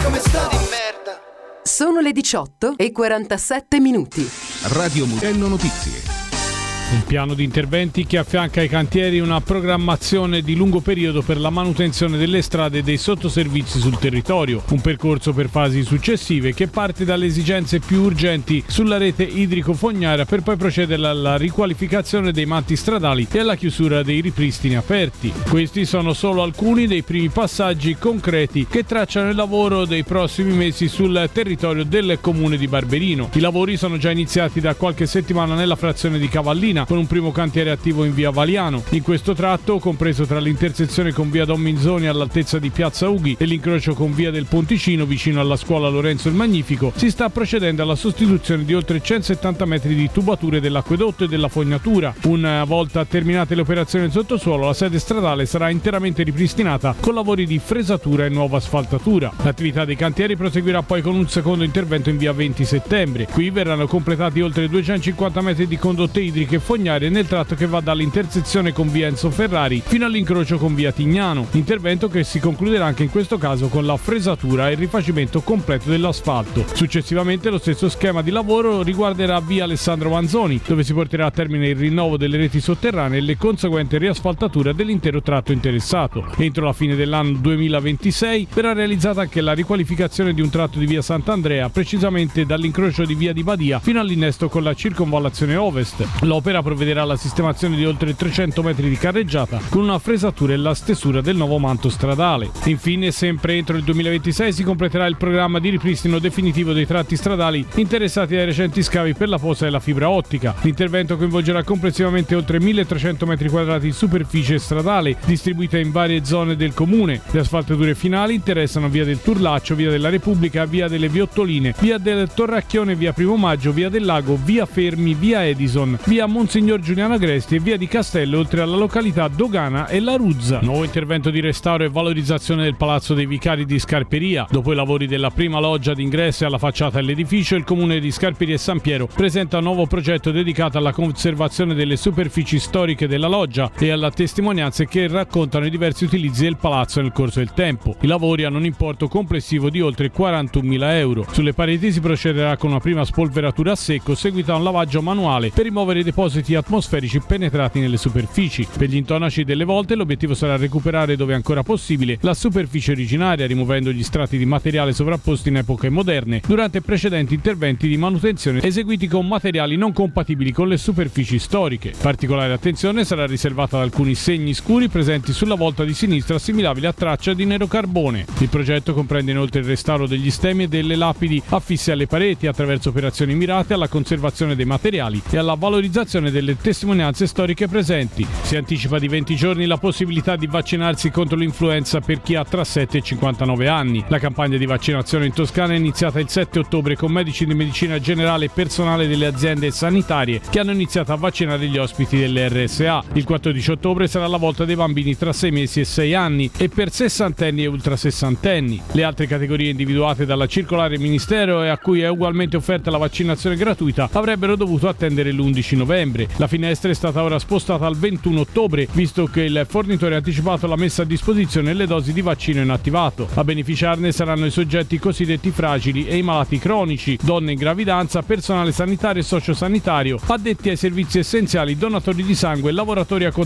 come sta di merda. Sono le 18:47. Radio Mugello Notizie. Un piano di interventi che affianca ai cantieri una programmazione di lungo periodo per la manutenzione delle strade e dei sottoservizi sul territorio. Un percorso per fasi successive che parte dalle esigenze più urgenti sulla rete idrico-fognaria per poi procedere alla riqualificazione dei manti stradali e alla chiusura dei ripristini aperti. Questi sono solo alcuni dei primi passaggi concreti che tracciano il lavoro dei prossimi mesi sul territorio del comune di Barberino. I lavori sono già iniziati da qualche settimana nella frazione di Cavallina, con un primo cantiere attivo in via Valiano. In questo tratto, compreso tra l'intersezione con via Don Minzoni all'altezza di piazza Ughi e l'incrocio con via del Ponticino vicino alla scuola Lorenzo il Magnifico, si sta procedendo alla sostituzione di oltre 170 metri di tubature dell'acquedotto e della fognatura. Una volta terminate le operazioni in sottosuolo, la sede stradale sarà interamente ripristinata con lavori di fresatura e nuova asfaltatura. L'attività dei cantieri proseguirà poi con un secondo intervento in via 20 settembre. Qui verranno completati oltre 250 metri di condotte idriche fognarie nel tratto che va dall'intersezione con via Enzo Ferrari fino all'incrocio con via Tignano, intervento che si concluderà anche in questo caso con la fresatura e il rifacimento completo dell'asfalto. Successivamente lo stesso schema di lavoro riguarderà via Alessandro Manzoni, dove si porterà a termine il rinnovo delle reti sotterranee e le conseguenti riasfaltatura dell'intero tratto interessato. Entro la fine dell'anno 2026 verrà realizzata anche la riqualificazione di un tratto di via Sant'Andrea, precisamente dall'incrocio di via di Badia fino all'innesto con la circonvallazione ovest. L'opera provvederà alla sistemazione di oltre 300 metri di carreggiata con una fresatura e la stesura del nuovo manto stradale. Infine, sempre entro il 2026 si completerà il programma di ripristino definitivo dei tratti stradali interessati dai recenti scavi per la posa della fibra ottica. L'intervento coinvolgerà complessivamente oltre 1300 metri quadrati di superficie stradale distribuita in varie zone del comune. Le asfaltature finali interessano via del Turlaccio, via della Repubblica, via delle Viottoline, via del Torracchione, via Primo Maggio, via del Lago, via Fermi, via Edison, via Monsignor Giuliano Agresti e via di Castello, oltre alla località Dogana e La Ruzza. Nuovo intervento di restauro e valorizzazione del Palazzo dei Vicari di Scarperia. Dopo i lavori della prima loggia d'ingresso e alla facciata dell'edificio, il comune di Scarperia e San Piero presenta un nuovo progetto dedicato alla conservazione delle superfici storiche della loggia e alla testimonianze che raccontano i diversi utilizzi del palazzo nel corso del tempo. I lavori hanno un importo complessivo di oltre 41.000 euro. Sulle pareti si procederà con una prima spolveratura a secco, seguita a un lavaggio manuale per rimuovere i depositi atmosferici penetrati nelle superfici. Per gli intonaci delle volte l'obiettivo sarà recuperare, dove ancora possibile, la superficie originaria, rimuovendo gli strati di materiale sovrapposti in epoche moderne durante precedenti interventi di manutenzione eseguiti con materiali non compatibili con le superfici storiche. Particolare attenzione sarà riservata ad alcuni segni scuri presenti sulla volta di sinistra assimilabili a traccia di nero carbone. Il progetto comprende inoltre il restauro degli stemmi e delle lapidi affisse alle pareti attraverso operazioni mirate alla conservazione dei materiali e alla valorizzazione delle testimonianze storiche presenti. Si anticipa di 20 giorni la possibilità di vaccinarsi contro l'influenza per chi ha tra 7 e 59 anni. La campagna di vaccinazione in Toscana è iniziata il 7 ottobre con medici di medicina generale e personale delle aziende sanitarie che hanno iniziato a vaccinare gli ospiti delle RSA. Il 14 ottobre sarà la volta dei bambini tra 6 mesi e 6 anni e per sessantenni e ultrasessantenni. Le altre categorie individuate dalla circolare ministero e a cui è ugualmente offerta la vaccinazione gratuita avrebbero dovuto attendere l'11 novembre. La finestra è stata ora spostata al 21 ottobre, visto che il fornitore ha anticipato la messa a disposizione delle dosi di vaccino inattivato. A beneficiarne saranno i soggetti cosiddetti fragili e i malati cronici, donne in gravidanza, personale sanitario e sociosanitario, addetti ai servizi essenziali, donatori di sangue, lavoratori a